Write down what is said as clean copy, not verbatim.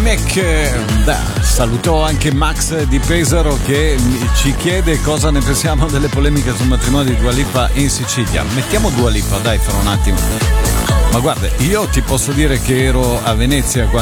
Salutò anche Max di Pesaro che ci chiede cosa ne pensiamo delle polemiche sul matrimonio di Dua Lipa in Sicilia. Mettiamo Dua Lipa, dai, fra un attimo. Ma guarda, io ti posso dire che ero a Venezia